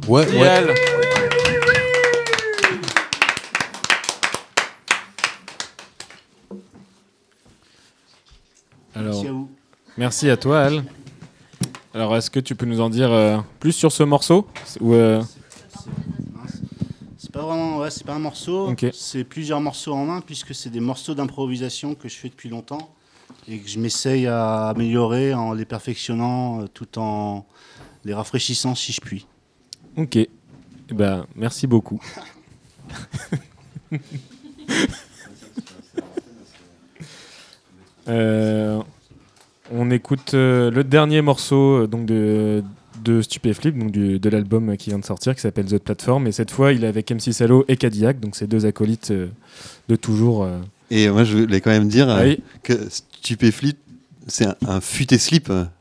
Ouais, Génial. ouais. Alors, Merci à vous. merci à toi, Al. Alors, est-ce que tu peux nous en dire plus sur ce morceau ou, C'est pas vraiment, ouais, c'est pas un morceau, Ok. c'est plusieurs morceaux en un puisque c'est des morceaux d'improvisation que je fais depuis longtemps et que je m'essaye à améliorer en les perfectionnant tout en les rafraîchissant si je puis. Ok. Eh ben, merci beaucoup. On écoute le dernier morceau donc de Stupéflip, donc de l'album qui vient de sortir, qui s'appelle The Platform. Et cette fois, il est avec MC Salo et Cadillac, donc ces deux acolytes de toujours. Et moi, je voulais quand même dire Oui. que Stupéflip, c'est un fut et slip